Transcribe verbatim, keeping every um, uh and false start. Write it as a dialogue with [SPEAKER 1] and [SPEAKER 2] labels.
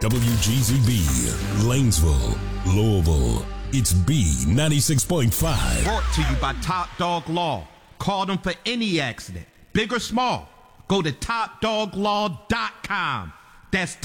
[SPEAKER 1] W G Z B, Lanesville, Louisville. It's B ninety-six point five.
[SPEAKER 2] Brought to you by Top Dog Law. Call them for any accident, big or small. Go to top dog law dot com. That's